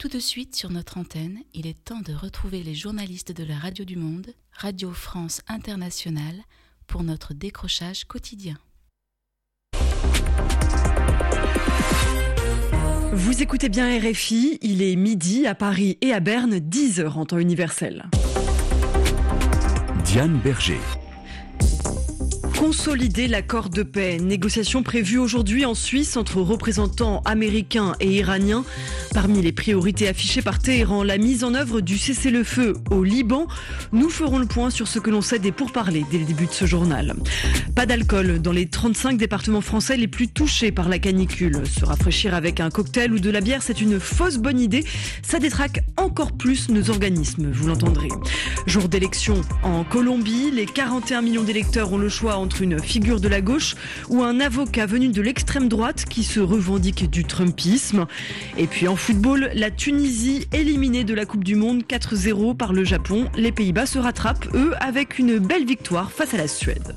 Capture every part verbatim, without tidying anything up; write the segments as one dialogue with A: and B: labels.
A: Tout de suite sur notre antenne, il est temps de retrouver les journalistes de la Radio du Monde, Radio France Internationale, pour notre décrochage quotidien.
B: Vous écoutez bien R F I, il est midi à Paris et à Berne, dix heures en temps universel.
C: Diane Berger.
B: Consolider l'accord de paix. Négociations prévues aujourd'hui en Suisse entre représentants américains et iraniens. Parmi les priorités affichées par Téhéran, la mise en œuvre du cessez-le-feu au Liban. Nous ferons le point sur ce que l'on sait des pourparlers dès le début de ce journal. Pas d'alcool dans les trente-cinq départements français les plus touchés par la canicule. Se rafraîchir avec un cocktail ou de la bière, c'est une fausse bonne idée. Ça détraque encore plus nos organismes, vous l'entendrez. Jour d'élection en Colombie, les quarante et un millions d'électeurs ont le choix entre une figure de la gauche ou un avocat venu de l'extrême droite qui se revendique du trumpisme. Et puis en football, la Tunisie éliminée de la Coupe du Monde quatre zéro par le Japon. Les Pays-Bas se rattrapent, eux, avec une belle victoire face à la Suède.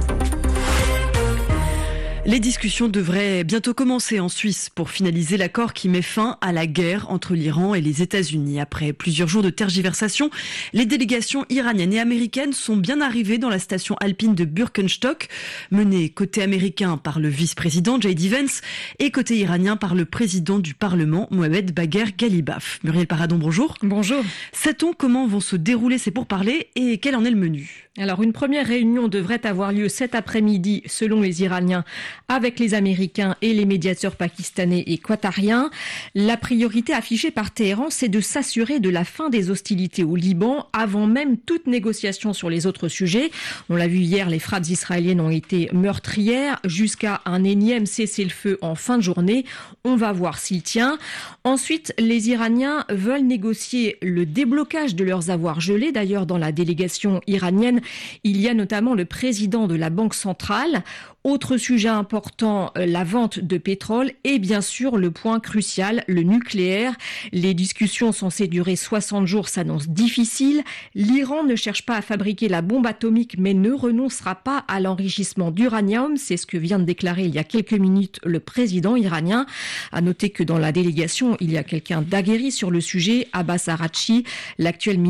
B: Les discussions devraient bientôt commencer en Suisse pour finaliser l'accord qui met fin à la guerre entre l'Iran et les États-Unis. Après plusieurs jours de tergiversation, les délégations iraniennes et américaines sont bien arrivées dans la station alpine de Birkenstock, menée côté américain par le vice-président J D Vance et côté iranien par le président du Parlement, Mohamed Bagher Ghalibaf. Muriel Paradon, bonjour.
D: Bonjour.
B: Sait-on comment vont se dérouler ces pourparlers et quel en est le menu ?
D: Alors, une première réunion devrait avoir lieu cet après-midi, selon les Iraniens, avec les Américains et les médiateurs pakistanais et qatariens. La priorité affichée par Téhéran, c'est de s'assurer de la fin des hostilités au Liban, avant même toute négociation sur les autres sujets. On l'a vu hier, les frappes israéliennes ont été meurtrières, jusqu'à un énième cessez-le-feu en fin de journée. On va voir s'il tient. Ensuite, les Iraniens veulent négocier le déblocage de leurs avoirs gelés. D'ailleurs, dans la délégation iranienne, il y a notamment le président de la Banque centrale. Autre sujet important, la vente de pétrole et bien sûr le point crucial, le nucléaire. Les discussions censées durer soixante jours s'annoncent difficiles. L'Iran ne cherche pas à fabriquer la bombe atomique mais ne renoncera pas à l'enrichissement d'uranium. C'est ce que vient de déclarer il y a quelques minutes le président iranien. À noter que dans la délégation, il y a quelqu'un d'aguerri sur le sujet, Abbas Araghchi, l'actuel ministre